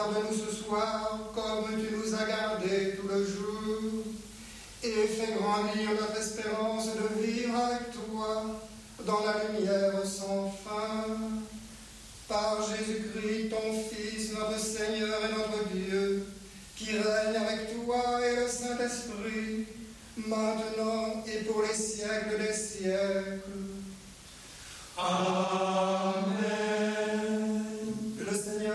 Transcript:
Garde-nous ce soir comme tu nous as gardés tout le jour, et fais grandir notre espérance de vivre avec toi dans la lumière sans fin. Par Jésus-Christ, ton Fils, notre Seigneur et notre Dieu, qui règne avec toi et le Saint-Esprit, maintenant et pour les siècles des siècles. Amen.